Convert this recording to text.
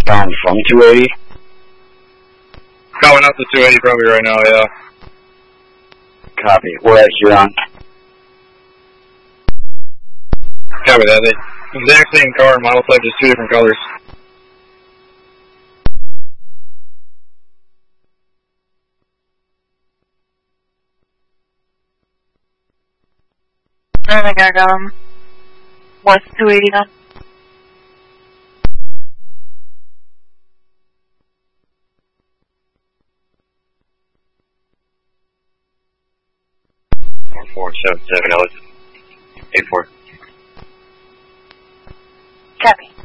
Down from 280. Going up to 280 probably right now, yeah. Copy. We're at Huron. Copy that. The exact same car, model type, just two different colors. I think I got him. West 280 now. Four 7 7 L 84. Copy.